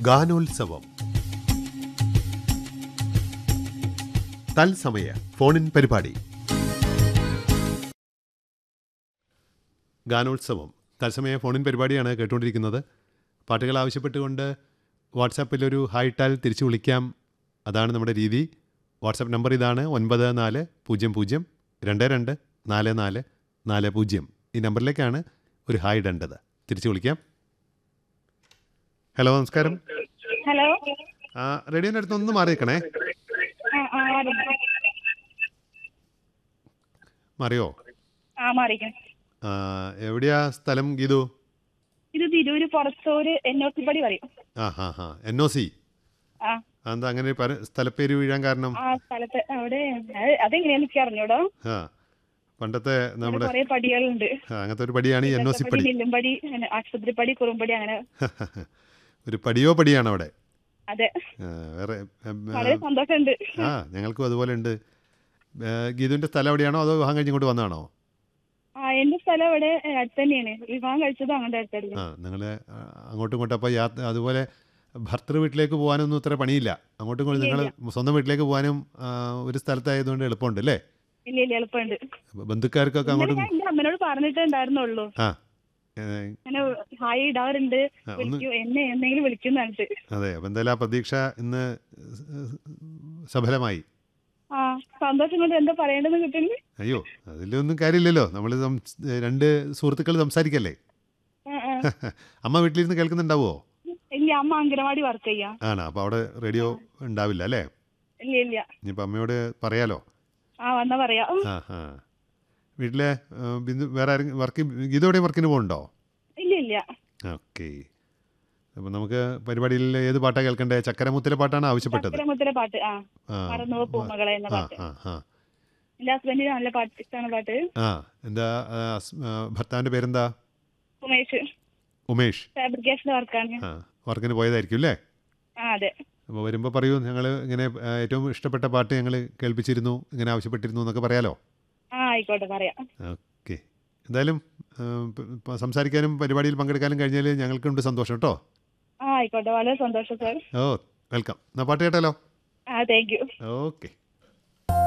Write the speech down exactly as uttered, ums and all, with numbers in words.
ഗാനോത്സവം തത്സമയ ഫോണിൻ പരിപാടി. ഗാനോത്സവം തത്സമയ ഫോണിൻ പരിപാടിയാണ് കേട്ടുകൊണ്ടിരിക്കുന്നത്. പാട്ടുകൾ ആവശ്യപ്പെട്ടുകൊണ്ട് വാട്സാപ്പിലൊരു ഹായ് ഇട്ടാൽ തിരിച്ചു വിളിക്കാം. അതാണ് നമ്മുടെ രീതി. വാട്സാപ്പ് നമ്പർ ഇതാണ്: ഒൻപത് നാല് പൂജ്യം പൂജ്യം രണ്ട് രണ്ട് നാല് നാല് നാല് പൂജ്യം. ഈ നമ്പറിലേക്കാണ് ഒരു ഹായ് ഇടേണ്ടത്. തിരിച്ചു വിളിക്കാം. ഹലോ, നമസ്കാരം. ഹലോ. ആ റേഡിയോൻ്റെ അടുത്ത് ഒന്ന് മാറിയേക്കണേ. മാറിയോ? ആ മാറിക്കണം. എവിടെയാ സ്ഥലം ഗീതു? ഇത് Tirur Purathur N O C പടി പറയും. ആ ഹാ ഹാ എൻ ഒ സി. എന്താ അങ്ങനെ ഒരു സ്ഥലപ്പേര് വീഴാൻ കാരണം? ആ സ്ഥലത്ത് അവിടെ അതെങ്ങനെയാന്ന് എനിക്ക് അറിഞ്ഞൂടോ. ആ പണ്ടത്തെ നമ്മുടെ കുറെ പടികളുണ്ട്. അങ്ങനത്തെ ഒരു പടിയാണ് ഈ എൻ ഒ സി പടി. നെല്ലുംപടി, ആശുപത്രിപ്പടി, കുറുമ്പടി, അങ്ങനെ ഒരു പടിയോ പടിയാണ് അവിടെ. അതെ, വേറെ വളരെ സന്തോഷമുണ്ട്. ആ ഞങ്ങൾക്കും അതുപോലെ ഉണ്ട്. ഗീതുവിന്റെ സ്ഥലം എവിടെയാണോ അതോ വിവാഹം കഴിഞ്ഞിങ്ങോട്ട് വന്നാണോ? ആ എന്റെ സ്ഥലം ഇവിടെ അടുത്ത് തന്നെയാണ്. വിവാഹം കഴിച്ചത് അങ്ങോട്ട് അടുത്തായിരുന്നു. ആ നിങ്ങള് അങ്ങോട്ടും ഇങ്ങോട്ടും അപ്പോൾ യാത്ര അതുപോലെ ഭർത്തൃ വീട്ടിലേക്ക് പോകാനൊന്നും ഇത്ര പണിയില്ല. അങ്ങോട്ടും ഇങ്ങോട്ടും നിങ്ങൾ സ്വന്തം വീട്ടിലേക്ക് പോകാനും ഒരു സ്ഥലത്തായതുകൊണ്ട് എളുപ്പമുണ്ട് അല്ലേ? ഇല്ല ഇല്ല എളുപ്പമുണ്ട്. ബന്ധുക്കാർക്കൊക്കെ അങ്ങോട്ടും എന്റെ അമ്മനോട് പറഞ്ഞിട്ടുണ്ടായിരുന്നുള്ളൂ. ആ അങ്ങനെ ഹായ് ഇടാറുണ്ട്, എന്നെ എന്തെങ്കിലും വിളിക്കുന്നുണ്ട്. അതെ, അപ്പം എന്തായാലും ആ പ്രതീക്ഷ ഇന്ന് സഫലമായി. ആ സന്തോഷം കൊണ്ട് എന്താ പറയേണ്ടതെന്ന് കിട്ടുന്നു. അയ്യോ അതിലൊന്നും കാര്യമില്ലല്ലോ. നമ്മൾ രണ്ട് സുഹൃത്തുക്കൾ സംസാരിക്കല്ലേ. അമ്മ വീട്ടിലിരുന്ന് കേൾക്കുന്നുണ്ടാവോ? ഇല്ല, അമ്മ അങ്കനവാടി വർക്ക് ചെയ്യാം. ആണോ? അപ്പോൾ അവിടെ റേഡിയോ ഉണ്ടാവില്ല അല്ലേ? ഇല്ല ഇല്ല. ഇനിയിപ്പോൾ അമ്മയോട് പറയാലോ. ആ വന്നാ പറയാം. ആ ആ വീട്ടിലെ ബിന്ദു വേറെ ആരെങ്കിലും വർക്ക് ഗീതോടെ വർക്കിന് പോകുന്നുണ്ടോ? ഇല്ല ഇല്ല. ഓക്കെ. അപ്പോൾ നമുക്ക് പരിപാടിയിൽ ഏത് പാട്ടാണ് കേൾക്കണ്ടേ? ചക്കരമുത്തിലെ പാട്ടാണ് ആവശ്യപ്പെട്ടത്. ചക്കരമുത്തിലെ പാട്ട്. ആ മറന്നുപോ പൂമകളെ എന്ന പാട്ട്. എന്റെ ഹസ്ബൻഡിന് നല്ല പാട്ട് ഇഷ്ടമാണ് പാട്ട്. ആ എന്താ ഭർത്താവിന്റെ പേരെന്താ? ഉമേഷ്. ഉമേഷ് ഫാബ്രിക്കേഷന്റെ വർക്കാണ്. ആ വർക്കിന് പോയതായിരിക്കും അല്ലേ? ആ അതെ. അപ്പോൾ വരുമ്പോൾ പറയൂ, ഞങ്ങൾ ഇങ്ങനെ ഏറ്റവും ഇഷ്ടപ്പെട്ട പാട്ട് ഞങ്ങൾ കേൾപ്പിച്ചിരുന്നു, ഇങ്ങനെ ആവശ്യപ്പെട്ടിരുന്നു എന്നൊക്കെ പറയാലോ. ആ ആയിക്കോട്ടെ, പറയാം. ഓക്കെ. എന്തായാലും സംസാരിക്കാനും പരിപാടിയിൽ പങ്കെടുക്കാനും കഴിഞ്ഞാൽ ഞങ്ങൾക്കുണ്ട് സന്തോഷം കേട്ടോ. ആ ആയിക്കോട്ടെ, വളരെ സന്തോഷം സാർ. ഓ വെൽക്കം. എന്നാൽ പാട്ട് കേട്ടാലോ? ആ താങ്ക് യു. ഓക്കെ.